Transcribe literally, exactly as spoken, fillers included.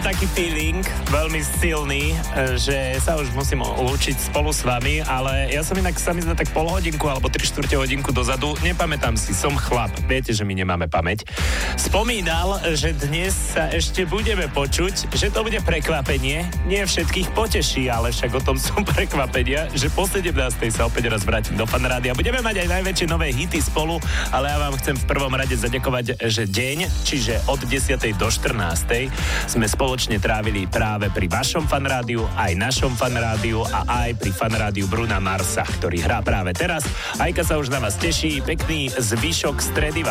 taký feeling veľmi silný, že sa už musím lúčiť spolu s vami, ale ja som inak sa mi zdá tak pol hodinku alebo tri štvrte hodinku dozadu, nepamätám si, som chlap, viete, že my nemáme pamäť. Spomínal, že dnes sa ešte budeme počuť, že to bude prekvapenie, nie všetkých poteší, ale však o tom som prekvapenia, že po sedemnástej sa opäť raz vrátim do Fan Rádia. Budeme mať aj najväčšie nové hity spolu, ale ja vám chcem v prvom rade zaďakovať, že deň, čiže od desiatej do štrnástej sme spoločne trávili práve pri vašom Fan Rádiu, aj našom Fan Rádiu a aj pri Fan Rádiu Bruna Marsa, ktorý hrá práve teraz. Ajka sa už na vás teší, pekný zvyšok stredy.